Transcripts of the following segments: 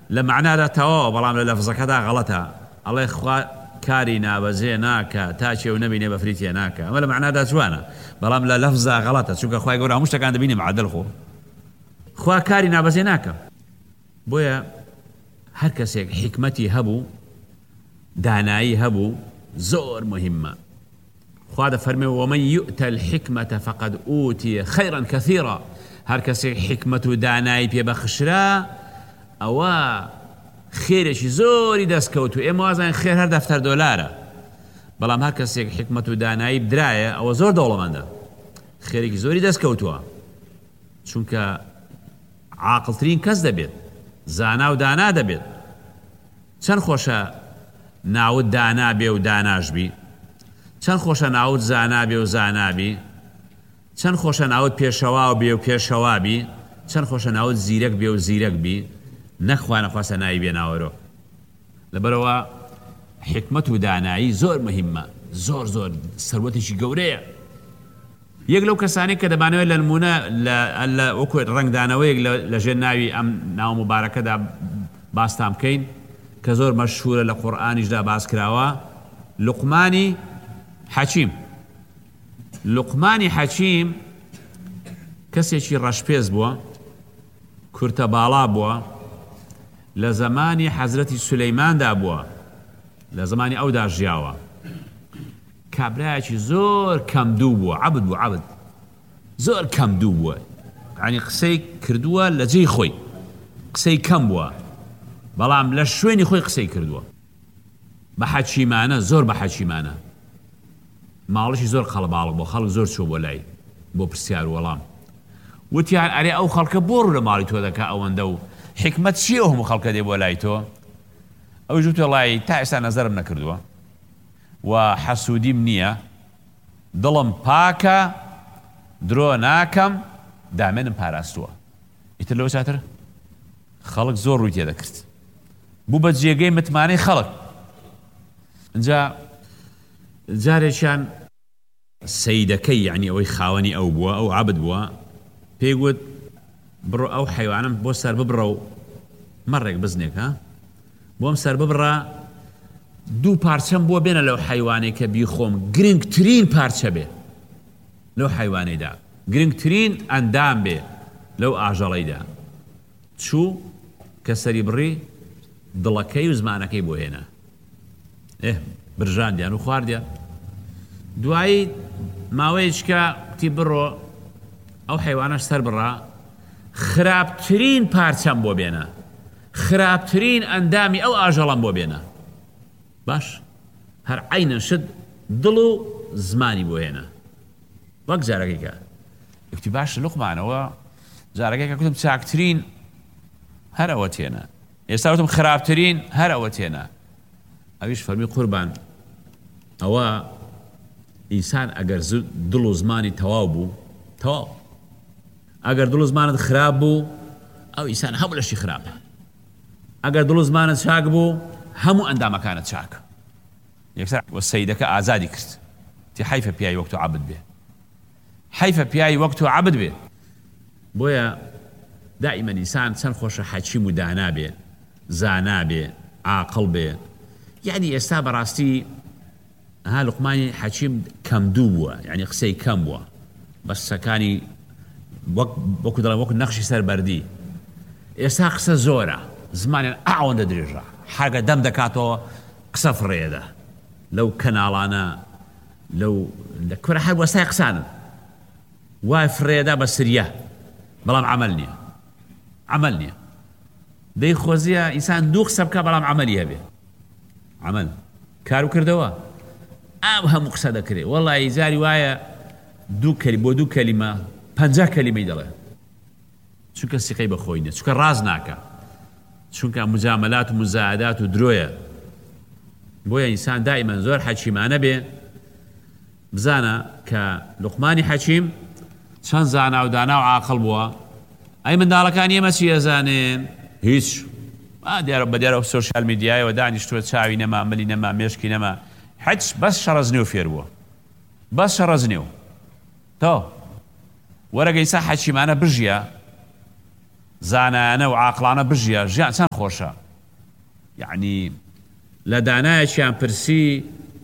لمعنى لا تواو بلام للفظ كذا غلطها الله إخوة كارينا بزيناك تاشي ونبي بفريتيناك ولا معنى ذا جوانا بلام لا لفظة غلطة شو كخوي يقول مش كان دبيني معدل خو خوا كارينا بزيناك بويا هر کەسێک حکمەتی هەبوو دانایی هەبوو زۆر مهمة خوا دەفەرمێ ومن يؤت الحكمة فقد أوتي خيرا كثيرا هر کەسێک حکمت و دانایی پێبەخشرا ئەوە خێرێکی زۆری دەستکەوتو ئێمە وازانین خێر هەر دەفتەر دۆلارە بەڵام هەر کەسێک حکمت و دانایی بدرایە ئەوە زۆر دەوڵەمەندە خێرێکی زۆری دەستکەوتووە چونکە عاقڵترین کەس دەبێت زانا و دانا دەبێت چەند خۆشە ناوت دانا بێ و داناش بی چەند خۆشە ناوت زانا بێ و زانابی چەند خۆشە ناوت پێشەوا بێ و پێشەوا بی چەند خۆشە ناوت زیرەک بێ و زیرەک بی نەخوا نەخواستە ناوی بێ ناوەرۆ لەبەرەوە حکمت و دانایی زۆر مهمە زۆر زۆر سەروەتێکی گەورەیە یەک لەو کەسانی کە دەبانەوێت لە نمونە لە وەکو ڕنگدانەوەیەک لە ژێر ناوی ئەم ناو مبارەکەدا باستان بکەین کە زۆر مەشهورە لە قورئانیشدا باس کراوە لوقمانی حەکیم لوقمانی حەکیم کەسێکی ڕەشپێز بووە کورتە باڵا بووە لە زمانی حەزرەتی سولەیماندا بووە لە زمانی ئەودا ژیاوە کابرایەکی زۆر کەمدوو بووە عەبد بوو عەبد زۆر کەمدوو بووە یعنی قسەی کردووە لە جێی خۆی قسەی کەم بووە بەڵام لە شوێنی خۆی قسەی کردووە بە حەکیمانە زۆر بە حەکیمانە ماڵشی زۆر خەڵباڵق بۆ خەڵک زۆر چوو بۆ لای بۆ پرسیار و وەڵام وتیان ئەرێ ئەو خەڵکە بۆ ڕوو لە ماڵی تۆ دەکا ئەوەندە و حکمت چییە هەموو خەڵکە دێ بۆ لای تۆ ئەوی ژووتە وەڵی تا ئێستا نەزەرم نەکردووە و حەسوودیم نییە دڵم پاکە درۆ ناکەم دامێنم پاراستووە ئیتر لەوە چاتر خەڵک زۆر ڕووی تێدەکرد بوو بە جێگەی متمانەی خەڵک اینجا جارێکیان سەیدەکەی یعنی ئەوەی خاوەنی ئەو بووە ئەو عەبد بووە پێی گوت بڕۆ ئەو حەیوانم بۆ سەر ببڕە و مەڕێک بزنێک ها بۆم سەر ببڕە دوو پارچەم بۆ بێنە لەو حەیوانەی کە بیخۆم گرنگترین پارچە بێ لەو حەیوانەیدا گرنگترین ئەندام بێ لەو ئاژەڵەیدا چوو کە سەری بڕی دڵەکەی و زمانەکەی بۆ هێنا برژاندیان و خواردیان دوایی ماوەیەکە تی بڕۆ ئەو حەیوانەش سەر بڕا خراپترین پارچەم بۆ بێنە خراپترین ئەندامی ئەو ئاژەڵەم بۆ بێنە باش هەر عینەن شت دڵ و زمانی بۆ هێنا وەک جارەکەیکە یەکتی باش لوقمانەوە جارەکەیکە کوتم چاکترین هەر ئەوە تێنە ئێستا وتم خراپترین هەر ئەوە تێنە ئەویش فەرمی قوربان ئەوە ئینسان ئەگەر دڵ و زمانی تەواو بوو تەواو ئەگەر دڵ و زمانت خراپ بوو ئەو ئینسان هەموو لەشی خراپە ئەگەر دڵ و زمانت چاک بوو هەموو ئەندامەکانت چاکە یەکسەر سەیدەکە ئازادی کرد تی حەیفە پیاوی وەک تۆ عەبد بێ حەیفە پیاوی وەک تۆ عەبد بێ بۆیە دائیمەن ئینسان چەند خۆشە حەکیم و دانا بێ زانا بێ عاقڵ بێ یعنی ئێستا بەڕاستی ها لوقمانی حەکیم کەمدوو بووە یعنی قسەی کەم بووە بەسەکانی وەکو دەڵێن وەکو نەخشی سەربەردی ئێستا قسە زۆرە زمانیان ئەوەندە درێژە حاگە دەم دەکاتەوە قسە فڕێدە لەو کەناڵانە لەو کورە هەر وەستای قسانن وای فڕێدا بە سریە بەڵام عەمەل نییە عەمەل نییە دەی خۆزیە ئینسان دوو قسە بکە بەڵام عەمەلی هەبێ عەمەل کار و کردەوە ئەو هەموو قسە دەکرێ وەڵی جاری وایە بۆ دوو کەلیمە 50 کەلیمەی دەڵێ چونکە سیقەی بەخۆی نیە چونکە ڕاز ناکە چونکە مجاملات و مزاعدات و درۆیە بۆیە ئینسان دائیمەن زۆر حەکیمانە بێ بزانە کە لوقمانی حەکیم چەند زانا و دانا و عاقڵ بووە ئەی منداڵەکان ئێمە چی ئەزانێن هیچ بە دیارە سۆشیال میدیایەوە دانیشتووە چاوی نەما ملی نەما مێشکی نەما حەج بەس شەڕەزنێ و فێر بووە بەس شەڕەزنێ و تۆ وەرەگە ئینسان حەکیمانە بژیە زانانە و عاقلانە بژیە ژیان چەند خۆشە. یعنی لە دانایەکیان پرسی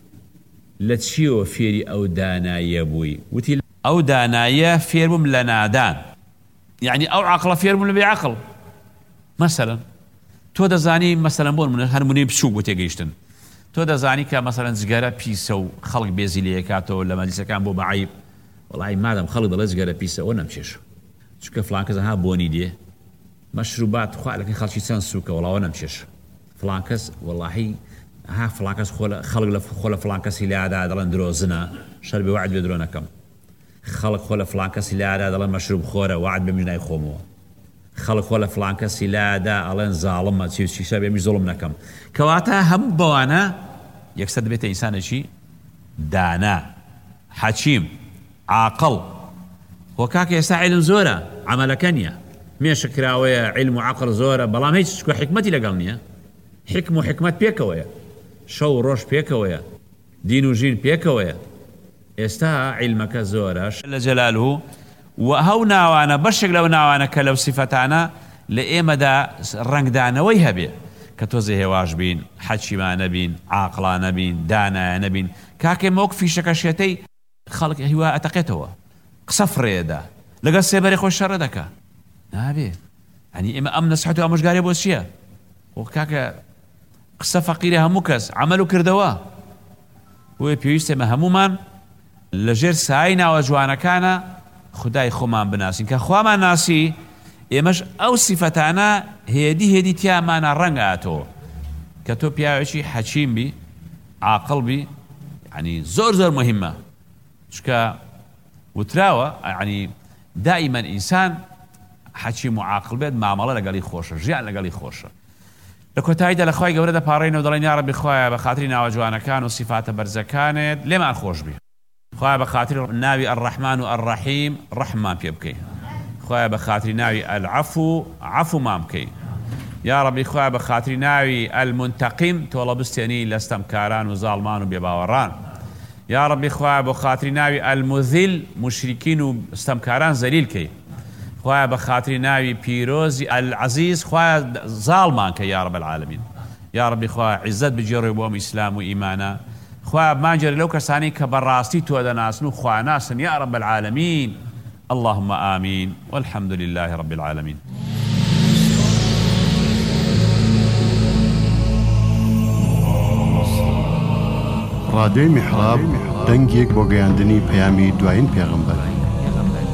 لە چیەوە فێری ئەو داناییە بووی؟ وتی ئەو داناییە فێر بووم لە نادان. یعنی ئەو عاقڵە فێر بووم لە بێعاقڵ. مەسەلەن تۆ دەزانی مەسەلەن بۆ منە هەرمونەی بچوو بۆ تێگەیشتن تۆ دەزانی کە مەسەلەن جگەرە پیسە و خەڵک بێزی لێ کاتەوە لە مەجلیسەکان بۆ بەعیب وەڵای مادەم خەڵک دەڵێ جگەرە پیسە ئەوە نەمچێش چونکە فڵان کەس ها بۆنی دێ مەشروبات خوالەکەی خەڵکی چەند سووکە وەڵاوە نەمچێش فڵان کەس وەڵاهی ها فڵان کەس خەڵک لە خۆ لە فڵان کەسی لایدا دەڵێن درۆزنە شەر بێ وعد بێ درۆ نەکەم خەڵک خۆ لە فڵان کەسی لایدا دەڵێن مەشروب خۆرە وعد بێ میژنای خۆمەوە خەڵک خۆ لە فڵان کەسی لایدا ئەڵێن زاڵمە چی شەر بێ میژ زوڵم نەکەم کەواتە هەموو بەوانە یەکسەر دەبێتە ئینسانێکی دانا حەکیم عاقڵ وە کاکە ئێستا عیلم زۆرە عەمەلەکە نییە مێشە کراوەیە عیلم و عەقڵ زۆرە بەڵام هیچ حکمەتی لەگەڵ نییە حکم و حکمت پێکەوەیە شەو و ڕۆژ پێکەوەیە دین و ژین پێکەوەیە ئێستا عیلمەکە زۆرە لە جەلالهو و هەو ناوانە بەشێک لەو ناوانە کە لەو سیفەتانە لە ئێمەدا ڕەنگدانەوەی هەبێ کە تۆزێ هێواش بین حەکیمانە بین عاقڵانە بین دانایانە بین کاکێ مۆک فیشەکە شێتەی خەڵک هیوا ئەتەقێتەوە قسە فڕێدا لەگەڵ سێبەری خۆش شەڕە دەکا نابێ ئەنی ئێمە ئەم نەسیحەت و ئامۆژگارێ بۆ چییە وە کاکە قسە فەقیرە هەموو کەس عەمەل و کردەوە بۆیە پێویستە ئێمە هەموومان لەژێر سایەی ناوە جوانەکانە خودای خۆمان بناسین کە خوامان ناسی ئێمەش ئەو سیفەتانە هێدی تیامانە ڕەنگ ئاتەوە کە تۆ پیاوێکی حەکیم بی عاقڵ بی ینی زۆر مهمە چکە وتراوە ینی دائیمەن ئینسان حەکیم و عاقڵ بێت مامەڵە لەگەڵی خۆشە ژیان لەگەڵی خۆشە لە کۆتاییدا لە خوای گەورە دەپاڕێنەوە دەڵێن یا ڕەبی خوایە بە خاتری ناوە جوانەکان و سیفاتە بەرزەکانت لێمان خۆش بی خوایە بە خاتری ناوی الرحمن و الرحیم ڕەحممان پێ بکەی خوایە بە خاتری ناوی العفو عفومان بکەی یا ڕەبی خوایە بە خاتری ناوی المنتقیم تۆڵە بستێنی لە ستەمکاران و زاڵمان و بێباوەڕان یا ڕەبی خوایە بە خاتری ناوی المذل مشریکین و ستەمکاران زەلیل کەی خوایە بە خاتری ناوی پیرۆزی العەزیز خوایە زاڵمان کە یا رب العالمین یا ڕەبی خوایە عیزەت بجێڕێ بۆ ئەم ئیسلام و ئیمانە خوایە بمانجێڕێ لەو کەسانی کە بەڕاستی تۆ دەناسن و خواناسن یا رب العالمین اللهم آمين والحمد لله رب العالمين رادیۆی میحراب دەنگێک بۆ گەیاندنی پەیامی دوایین پێغەمبەر